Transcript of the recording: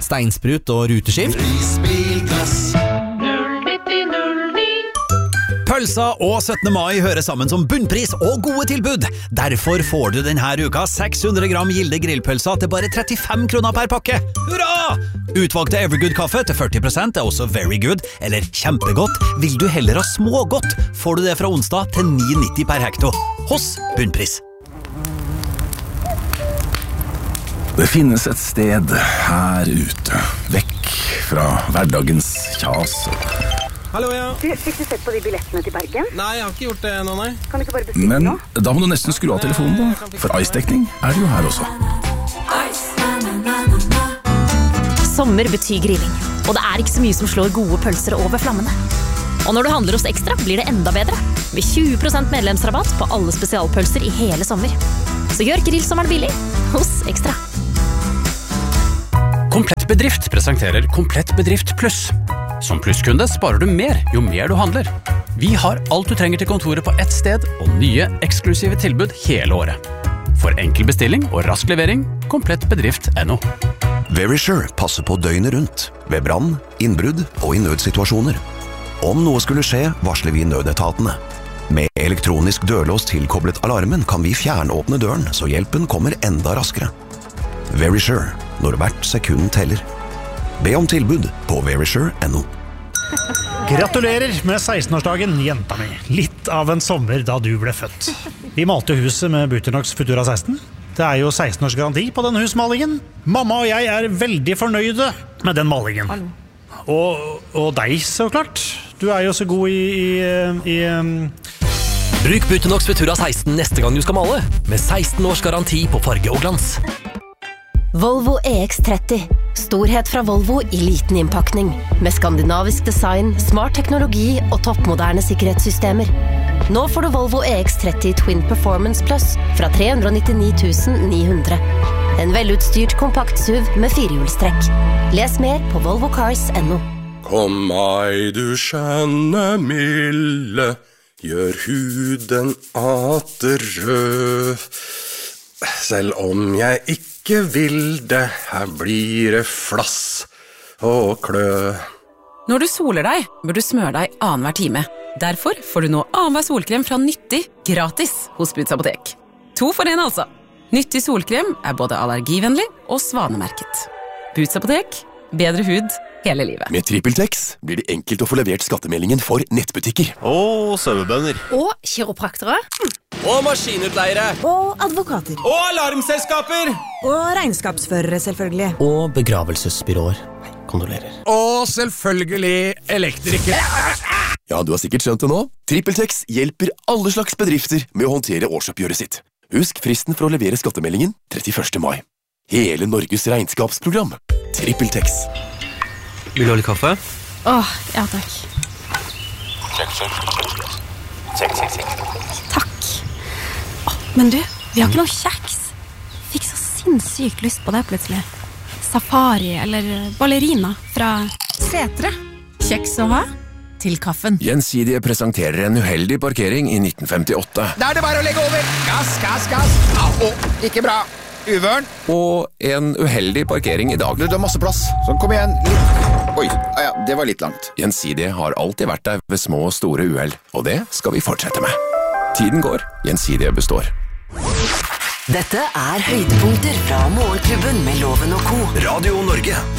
steinsprut og ruteskift. Pølsa og 17. mai hører sammen som bunnpris og gode tilbud. Derfor får du denne uka 600 gram Gilde grillpølsa til bare 35 kroner per pakke. Hurra! Utvalgte Evergood-kaffe til 40% også very good, eller kjempegodt. Vil du heller ha smågodt, får du det fra onsdag til 9,90 per hekto. Hos bunnpris. Det finnes et sted her ute, vekk fra hverdagens kjas. Hallo, ja. Fikk du sett på de billettene til Bergen? Nei, jeg har ikke gjort det ennå, nei. Kan du ikke bare bestille Men nå? da må du nesten skru av telefonen da, for Ice-dekning er det jo her også. Sommer betyr grilling, og det er ikke så mye som slår gode pølser over flammene. Og når du handler hos Ekstra, blir det enda bedre. Med 20% medlemsrabatt på alle spesialpølser i hele sommer. Så gjør grillsommeren billig hos Ekstra. Komplett Bedrift presenterer Komplett Bedrift Pluss. Som plusskunde sparer du mer jo mer du handler. Vi har alt du trenger til kontoret på ett sted, og nye, eksklusive tilbud hele året. For enkel bestilling og rask levering, komplettbedrift.no. Verisure passer på døgnet rundt, ved brann, innbrudd og i nødsituasjoner. Om noe skulle skje, varsler vi nødetatene. Med elektronisk dørlås tilkoblet alarmen kan vi fjernåpne døren, så hjelpen kommer enda raskere. Verisure, når hvert sekund teller. Be om tilbud på verisure.no. Gratulerer med 16-årsdagen, jenta mi. Litt av en sommer da du ble født. Vi malte huset med Buternox Futura 16. Det er jo 16 års garanti på den husmalingen. Mamma og jeg er veldig fornøyde med den malingen. Og deg, så klart. Du er jo så god i Bruk Buternox Futura 16 neste gang du skal male, med 16 års garanti på farge og glans. Volvo EX30. Storhet fra Volvo i liten innpakning. Med skandinavisk design, smart teknologi og toppmoderne sikkerhetssystemer. Nå får du Volvo EX30 Twin Performance Plus fra 399 900. En velutstyrt kompakt SUV med firehjulstrekk. Les mer på volvocars.no. Kom meg du skjønne milde, gjør huden atter rød. Selv om jeg ikke vil det, her blir det flass og klø. Når du soler deg, bør du smøre deg annenhver time. Derfor får du nå annenhver solkrem fra Nyttig gratis hos Buds Apotek. 2 for 1 altså. Nyttig solkrem er både allergivennlig og svanemerket. Buds Apotek, bedre hud hele livet. Med TrippelTex blir det enkelt å få levert skattemeldingen for nettbutikker. Og sauebønder. Og kiropraktere. Og maskinutleiere. Og advokater. Og alarmselskaper. Og regnskapsførere, selvfølgelig. Og begravelsesbyråer. Kondolerer. Og selvfølgelig elektrikere. Ja, du har sikkert skjønt det nå. TrippelTex hjelper alle slags bedrifter med å håndtere årsoppgjøret sitt. Husk fristen for å levere skattemeldingen 31. mai. Hele Norges regnskapsprogram. TrippelTex. Vil du ha litt kaffe? Ja takk. Check. Takk. Men du, vi har ikke noe kjeks. Fikk så sinnssykt lyst på det plutselig. Safari eller ballerina fra Setre. Kjeks å ha til kaffen. Gjensidige presenterer en uheldig parkering i 1958. Da er det bare å legge over. Gass. Ikke bra. Uvørn. Og en uheldig parkering i dag. Du har masse plass. Sånn, kom igjen. Oi, ja, det var litt langt. Gjensidige har alltid vært der ved små og store uheld, og det skal vi fortsette med. Tiden går, Gjensidige består. Dette er høydepunkter fra Morgenklubben med Loven og Co. Radio Norge.